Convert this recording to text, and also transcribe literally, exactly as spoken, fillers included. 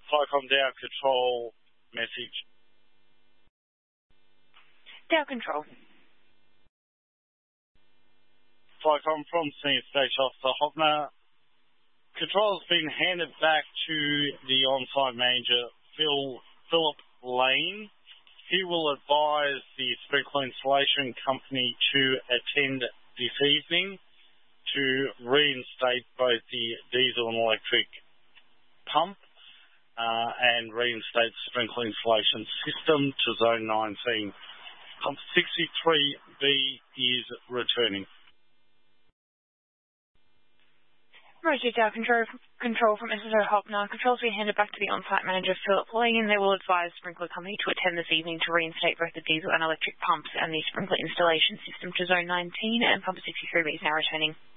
Flycom Dow Control message. Dow Control. Flycom from Senior Station Officer Hoppner. Control has been handed back to the on-site manager, Phil Philip Lane. He will advise the sprinkler installation company to attend this evening to reinstate both the diesel and electric pump uh, and reinstate the sprinkler installation system to zone nineteen. Pump sixty-three B is returning. Roger, Dow Control, control from S S O Hoppner. Control's been handed back to the on-site manager, Philip Lane. They will advise sprinkler company to attend this evening to reinstate both the diesel and electric pumps and the sprinkler installation system to zone nineteen, and pump sixty-three B is now returning.